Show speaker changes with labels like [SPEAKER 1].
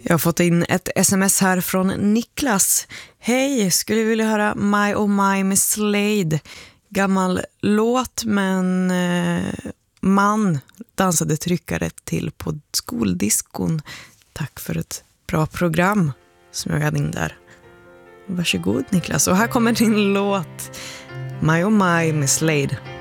[SPEAKER 1] Jag har fått in ett sms här från Niklas. Hej, skulle vilja höra My Oh My med Slade. Gammal låt, men man dansade tryckare till på skoldiskon. Tack för ett bra program som jag hade in där. Varsågod Niklas. Och här kommer din låt My Oh My med Slade.